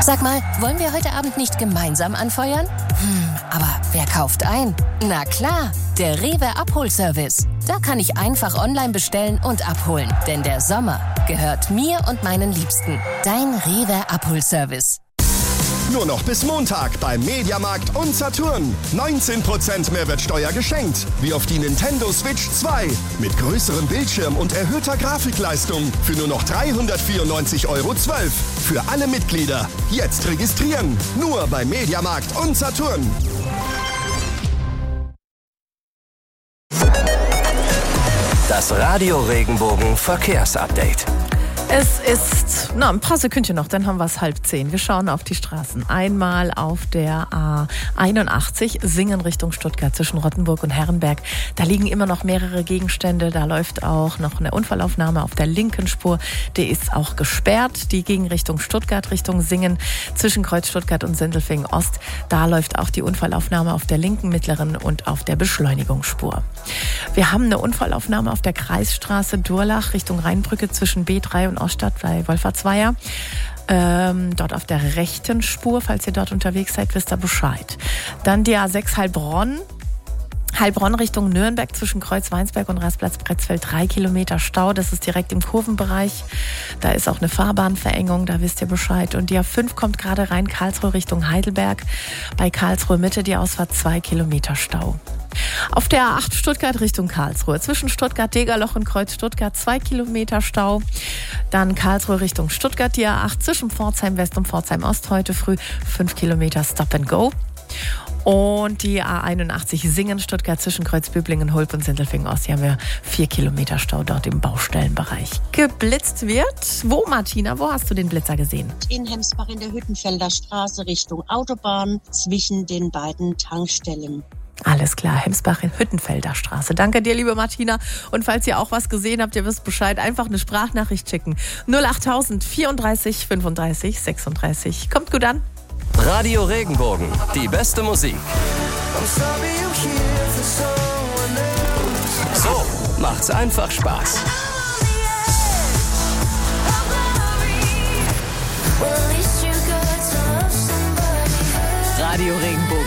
Sag mal, wollen wir heute Abend nicht gemeinsam anfeuern? Aber wer kauft ein? Na klar, der Rewe Abholservice. Da kann ich einfach online bestellen und abholen. Denn der Sommer gehört mir und meinen Liebsten. Dein Rewe Abholservice. Nur noch bis Montag beim Mediamarkt und Saturn. 19% Mehrwertsteuer geschenkt. Wie auf die Nintendo Switch 2. Mit größerem Bildschirm und erhöhter Grafikleistung. Für nur noch 394,12 € Für alle Mitglieder. Jetzt registrieren. Nur beim Mediamarkt und Saturn. Das Radio Regenbogen Verkehrsupdate. Es ist, ein paar Sekündchen noch, dann haben wir es 9:30. Wir schauen auf die Straßen. Einmal auf der A81, Singen Richtung Stuttgart zwischen Rottenburg und Herrenberg. Da liegen immer noch mehrere Gegenstände. Da läuft auch noch eine Unfallaufnahme auf der linken Spur. Die ist auch gesperrt. Die Gegenrichtung Stuttgart Richtung Singen zwischen Kreuz Stuttgart und Sindelfingen Ost. Da läuft auch die Unfallaufnahme auf der linken, mittleren und auf der Beschleunigungsspur. Wir haben eine Unfallaufnahme auf der Kreisstraße Durlach Richtung Rheinbrücke zwischen B3 und Oststadt bei Wolfertsweier. Dort auf der rechten Spur, falls ihr dort unterwegs seid, wisst ihr Bescheid. Dann die A6 Heilbronn Richtung Nürnberg zwischen Kreuz Weinsberg und Rastplatz Pretzfeld 3 Kilometer Stau. Das ist direkt im Kurvenbereich. Da ist auch eine Fahrbahnverengung, da wisst ihr Bescheid. Und die A5 kommt gerade rein, Karlsruhe Richtung Heidelberg. Bei Karlsruhe Mitte die Ausfahrt 2 Kilometer Stau. Auf der A8 Stuttgart Richtung Karlsruhe. Zwischen Stuttgart-Degerloch und Kreuz Stuttgart 2 Kilometer Stau. Dann Karlsruhe Richtung Stuttgart, die A8 zwischen Pforzheim West und Pforzheim Ost heute früh 5 Kilometer Stop and Go. Und die A81 Singen Stuttgart zwischen Kreuzbüblingen, Hulp und Sindelfingen Ost. Hier haben wir 4 Kilometer Stau dort im Baustellenbereich. Geblitzt wird. Wo, Martina? Wo hast du den Blitzer gesehen? In Hemsbach in der Hüttenfelder Straße Richtung Autobahn zwischen den beiden Tankstellen. Alles klar, Hemsbach in Hüttenfelder Straße. Danke dir, liebe Martina. Und falls ihr auch was gesehen habt, ihr wisst Bescheid, einfach eine Sprachnachricht schicken. 08000 34 35 36. Kommt gut an. Radio Regenbogen, die beste Musik. So macht's einfach Spaß. Radio Regenbogen.